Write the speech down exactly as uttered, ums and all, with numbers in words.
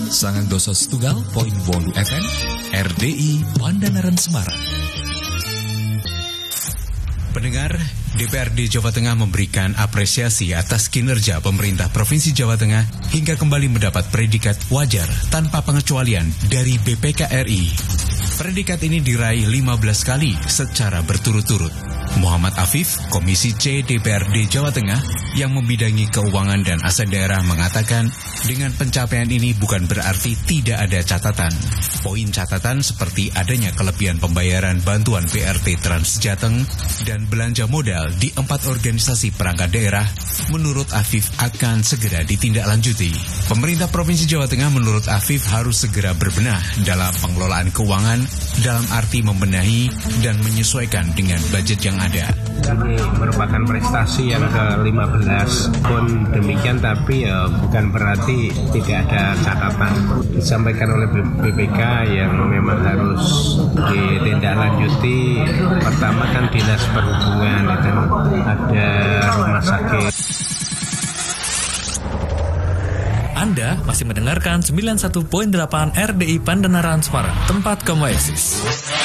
sangang doso setunggal poin wolu F M R D I Pandanaran Semarang. Pendengar, D P R D Jawa Tengah memberikan apresiasi atas kinerja pemerintah Provinsi Jawa Tengah hingga kembali mendapat predikat wajar tanpa pengecualian dari B P K R I. Predikat ini diraih lima belas kali secara berturut-turut. Muhammad Afif, Komisi C D P R D Jawa Tengah yang membidangi keuangan dan aset daerah mengatakan dengan pencapaian ini bukan berarti tidak ada catatan. Poin catatan seperti adanya kelebihan pembayaran bantuan B R T Trans Jateng dan belanja modal di empat organisasi perangkat daerah menurut Afif akan segera ditindaklanjuti. Pemerintah Provinsi Jawa Tengah menurut Afif harus segera berbenah dalam pengelolaan keuangan dalam arti membenahi dan menyesuaikan dengan budget yang ada. Ini merupakan prestasi yang ke lima belas pun demikian, tapi ya bukan berarti tidak ada catatan disampaikan oleh B P K yang memang harus ditindaklanjuti. Pertama kan Dinas Perhubungan, dan ada rumah sakit. Anda masih mendengarkan sembilan puluh satu koma delapan R D I Pandanaran Semarang, tempat kamu eksis.